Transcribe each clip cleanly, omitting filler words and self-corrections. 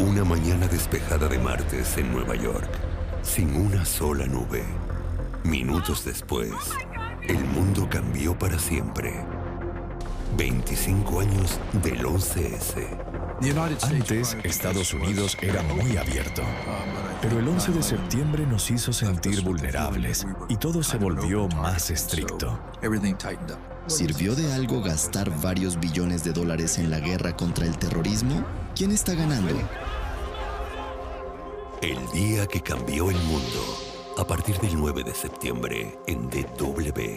Una mañana despejada de martes en Nueva York, sin una sola nube. Minutos después, el mundo cambió para siempre. 25 años del 11S. Antes, Estados Unidos era muy abierto. Pero el 11 de septiembre nos hizo sentir vulnerables y todo se volvió más estricto. ¿Sirvió de algo gastar varios billones de dólares en la guerra contra el terrorismo? ¿Quién está ganando? El día que cambió el mundo. A partir del 9 de septiembre en DW.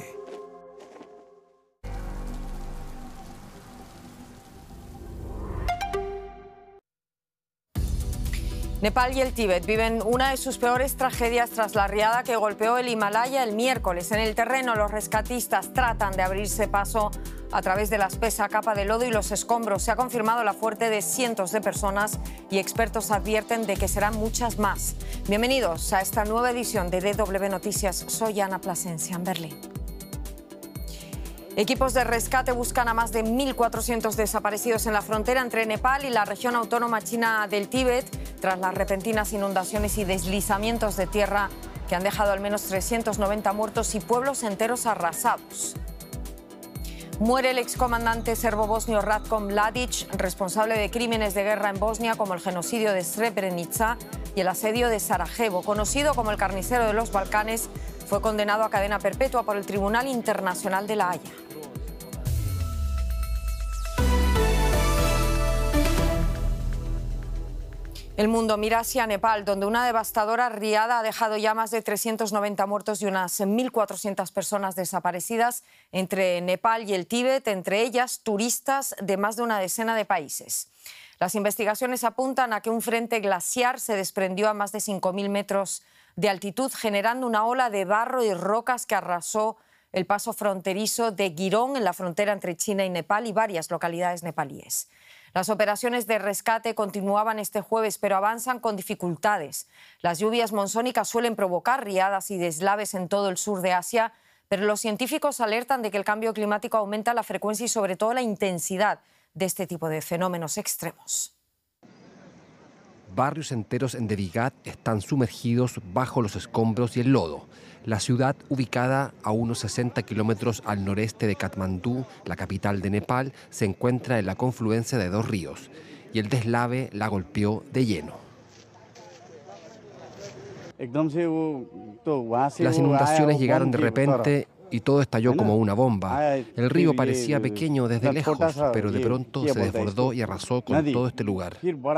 Nepal y el Tíbet viven una de sus peores tragedias tras la riada que golpeó el Himalaya el miércoles. En el terreno, los rescatistas tratan de abrirse paso a través de la espesa capa de lodo y los escombros. Se ha confirmado la muerte de cientos de personas y expertos advierten de que serán muchas más. Bienvenidos a esta nueva edición de DW Noticias. Soy Ana Plasencia en Berlín. Equipos de rescate buscan a más de 1.400 desaparecidos en la frontera entre Nepal y la región autónoma china del Tíbet, tras las repentinas inundaciones y deslizamientos de tierra que han dejado al menos 390 muertos y pueblos enteros arrasados. Muere el excomandante serbo-bosnio Ratko Mladic, responsable de crímenes de guerra en Bosnia como el genocidio de Srebrenica y el asedio de Sarajevo. Conocido como el carnicero de los Balcanes, fue condenado a cadena perpetua por el Tribunal Internacional de La Haya. El mundo mira hacia Nepal, donde una devastadora riada ha dejado ya más de 390 muertos y unas 1.400 personas desaparecidas entre Nepal y el Tíbet, entre ellas turistas de más de una decena de países. Las investigaciones apuntan a que un frente glaciar se desprendió a más de 5.000 metros de altitud, generando una ola de barro y rocas que arrasó el paso fronterizo de Girón en la frontera entre China y Nepal y varias localidades nepalíes. Las operaciones de rescate continuaban este jueves, pero avanzan con dificultades. Las lluvias monzónicas suelen provocar riadas y deslaves en todo el sur de Asia, pero los científicos alertan de que el cambio climático aumenta la frecuencia y sobre todo la intensidad de este tipo de fenómenos extremos. Barrios enteros en Devigat están sumergidos bajo los escombros y el lodo. La ciudad, ubicada a unos 60 kilómetros al noreste de Katmandú, la capital de Nepal, se encuentra en la confluencia de dos ríos y el deslave la golpeó de lleno. Las inundaciones llegaron de repente y todo estalló como una bomba. El río parecía pequeño desde lejos, pero de pronto se desbordó y arrasó con todo este lugar.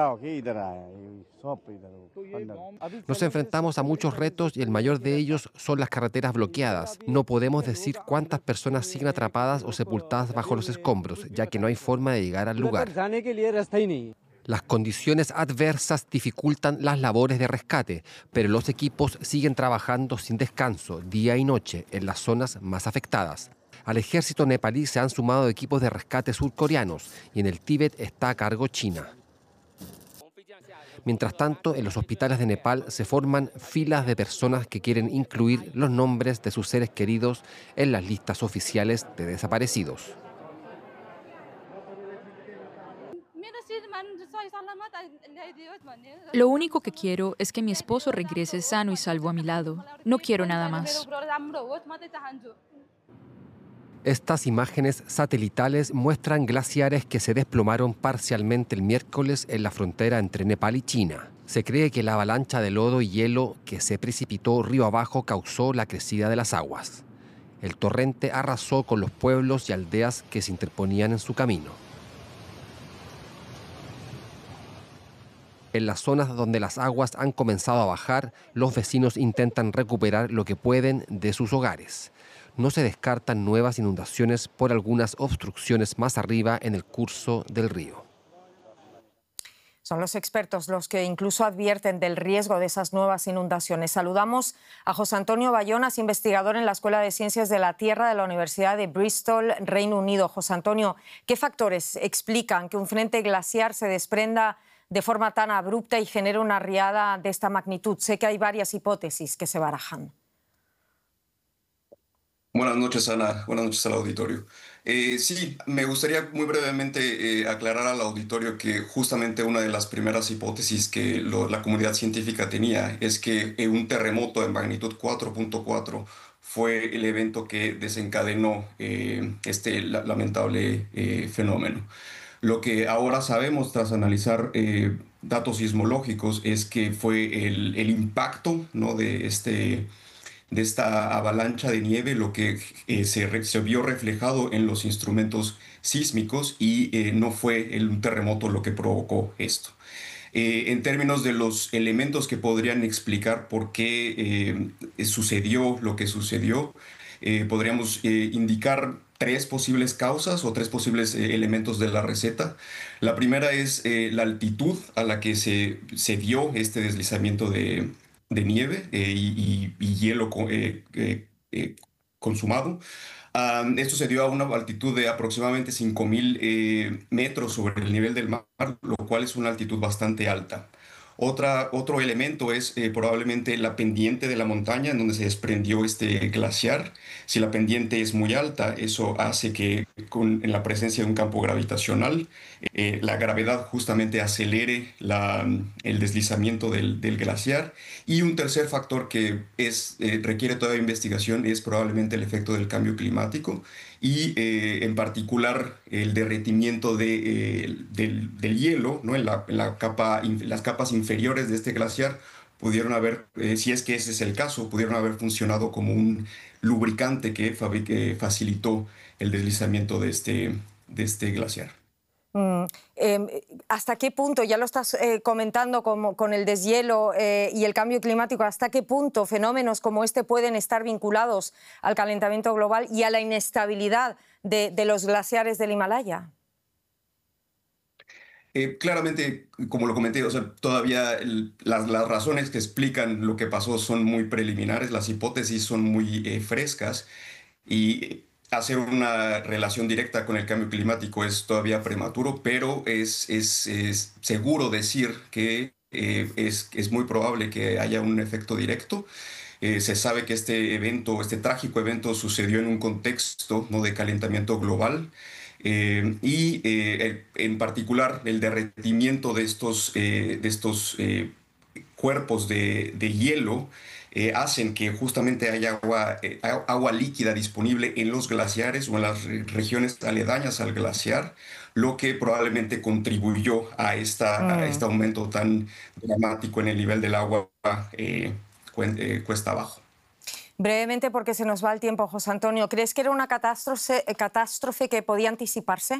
Nos enfrentamos a muchos retos y el mayor de ellos son las carreteras bloqueadas. No podemos decir cuántas personas siguen atrapadas o sepultadas bajo los escombros, ya que no hay forma de llegar al lugar. Las condiciones adversas dificultan las labores de rescate, pero los equipos siguen trabajando sin descanso, día y noche, en las zonas más afectadas. Al ejército nepalí se han sumado equipos de rescate surcoreanos y en el Tíbet está a cargo China. Mientras tanto, en los hospitales de Nepal se forman filas de personas que quieren incluir los nombres de sus seres queridos en las listas oficiales de desaparecidos. Lo único que quiero es que mi esposo regrese sano y salvo a mi lado. No quiero nada más. Estas imágenes satelitales muestran glaciares que se desplomaron parcialmente el miércoles en la frontera entre Nepal y China. Se cree que la avalancha de lodo y hielo que se precipitó río abajo causó la crecida de las aguas. El torrente arrasó con los pueblos y aldeas que se interponían en su camino. En las zonas donde las aguas han comenzado a bajar, los vecinos intentan recuperar lo que pueden de sus hogares. No se descartan nuevas inundaciones por algunas obstrucciones más arriba en el curso del río. Son los expertos los que incluso advierten del riesgo de esas nuevas inundaciones. Saludamos a José Antonio Bayonas, investigador en la Escuela de Ciencias de la Tierra de la Universidad de Bristol, Reino Unido. José Antonio, ¿qué factores explican que un frente glaciar se desprenda de forma tan abrupta y genere una riada de esta magnitud? Sé que hay varias hipótesis que se barajan. Buenas noches, Ana. Buenas noches al auditorio. Sí, me gustaría muy brevemente aclarar al auditorio que justamente una de las primeras hipótesis que la comunidad científica tenía es que un terremoto de magnitud 4.4 fue el evento que desencadenó este lamentable fenómeno. Lo que ahora sabemos tras analizar datos sismológicos es que fue el impacto, ¿no?, de esta avalancha de nieve, lo que se vio reflejado en los instrumentos sísmicos y no fue un terremoto lo que provocó esto. En términos de los elementos que podrían explicar por qué sucedió lo que sucedió, podríamos indicar tres posibles causas o tres posibles elementos de la receta. La primera es la altitud a la que se dio este deslizamiento de nieve y hielo consumado. Esto se dio a una altitud de aproximadamente 5.000 metros sobre el nivel del mar, lo cual es una altitud bastante alta. Otro elemento es probablemente la pendiente de la montaña en donde se desprendió este glaciar. Si la pendiente es muy alta, eso hace que en la presencia de un campo gravitacional, la gravedad justamente acelere el deslizamiento del glaciar. Y un tercer factor que requiere todavía investigación es probablemente el efecto del cambio climático y en particular el derretimiento del hielo, ¿no?, en las capas inferiores de este glaciar pudieron haber, si es que ese es el caso, pudieron haber funcionado como un lubricante que facilitó el deslizamiento de este glaciar. ¿Hasta qué punto, ya lo estás comentando con el deshielo y el cambio climático, hasta qué punto fenómenos como este pueden estar vinculados al calentamiento global y a la inestabilidad de los glaciares del Himalaya? Claramente, como lo comenté, o sea, todavía las razones que explican lo que pasó son muy preliminares, las hipótesis son muy frescas y hacer una relación directa con el cambio climático es todavía prematuro, pero es seguro decir que es muy probable que haya un efecto directo. Se sabe que este trágico evento sucedió en un contexto, ¿no?, de calentamiento global. En particular el derretimiento de estos cuerpos de hielo hacen que justamente haya agua líquida disponible en los glaciares o en las regiones aledañas al glaciar, lo que probablemente contribuyó a este aumento tan dramático en el nivel del agua cuesta abajo. Brevemente, porque se nos va el tiempo, José Antonio, ¿crees que era una catástrofe que podía anticiparse?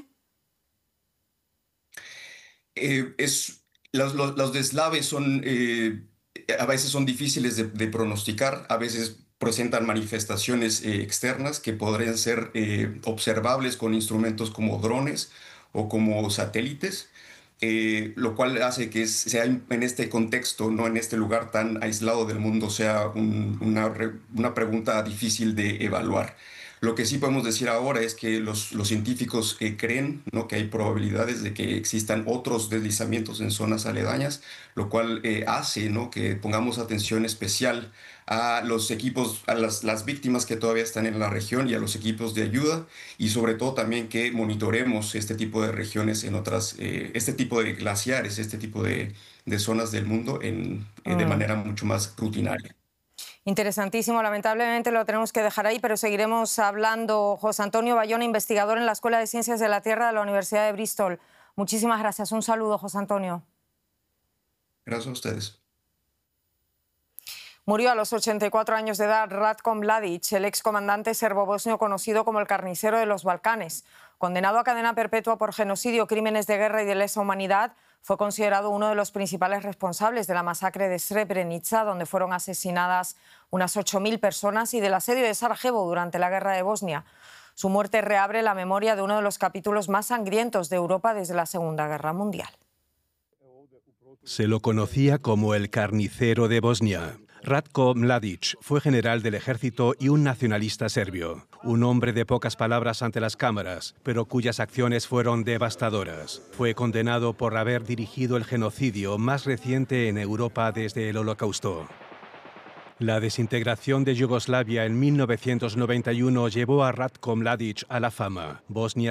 Los deslaves a veces son difíciles de pronosticar, a veces presentan manifestaciones externas que podrían ser observables con instrumentos como drones o como satélites. Lo cual hace que sea en este contexto, no en este lugar tan aislado del mundo, sea una pregunta difícil de evaluar. Lo que sí podemos decir ahora es que los científicos creen, ¿no?, que hay probabilidades de que existan otros deslizamientos en zonas aledañas, lo cual hace, ¿no?, que pongamos atención especial a los equipos, a las víctimas que todavía están en la región y a los equipos de ayuda, y sobre todo también que monitoremos este tipo de regiones este tipo de glaciares, este tipo de zonas del mundo de manera mucho más rutinaria. Interesantísimo, lamentablemente lo tenemos que dejar ahí, pero seguiremos hablando. José Antonio Bayona, investigador en la Escuela de Ciencias de la Tierra de la Universidad de Bristol. Muchísimas gracias. Un saludo, José Antonio. Gracias a ustedes. Murió a los 84 años de edad Ratko Mladic, el excomandante serbo-bosnio conocido como el carnicero de los Balcanes. Condenado a cadena perpetua por genocidio, crímenes de guerra y de lesa humanidad, fue considerado uno de los principales responsables de la masacre de Srebrenica, donde fueron asesinadas unas 8.000 personas, y del asedio de Sarajevo durante la guerra de Bosnia. Su muerte reabre la memoria de uno de los capítulos más sangrientos de Europa desde la Segunda Guerra Mundial. Se lo conocía como el carnicero de Bosnia. Ratko Mladic fue general del ejército y un nacionalista serbio, un hombre de pocas palabras ante las cámaras, pero cuyas acciones fueron devastadoras. Fue condenado por haber dirigido el genocidio más reciente en Europa desde el Holocausto. La desintegración de Yugoslavia en 1991 llevó a Ratko Mladic a la fama. Bosnia